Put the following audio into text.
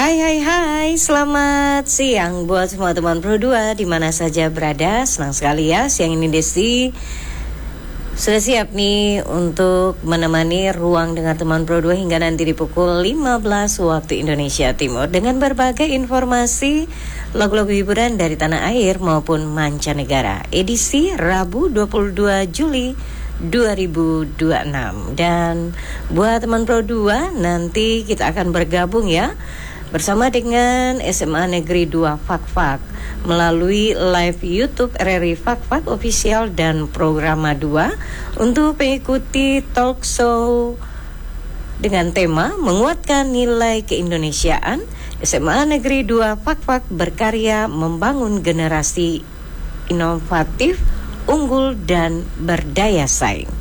Hai, selamat siang buat semua teman Pro 2 di mana saja berada. Senang sekali ya, siang ini Desi sudah siap nih untuk menemani ruang dengar teman Pro 2 hingga nanti di pukul 15 waktu Indonesia Timur dengan berbagai informasi, lagu-lagu hiburan dari tanah air maupun mancanegara. Edisi Rabu 22 Juli 2026. Dan buat teman Pro 2, nanti kita akan bergabung ya bersama dengan SMA Negeri 2 Fakfak melalui live YouTube RRI Fakfak Official dan Programa 2 untuk mengikuti talk show dengan tema menguatkan nilai keindonesiaan. SMA Negeri 2 Fakfak berkarya membangun generasi inovatif, unggul dan berdaya saing.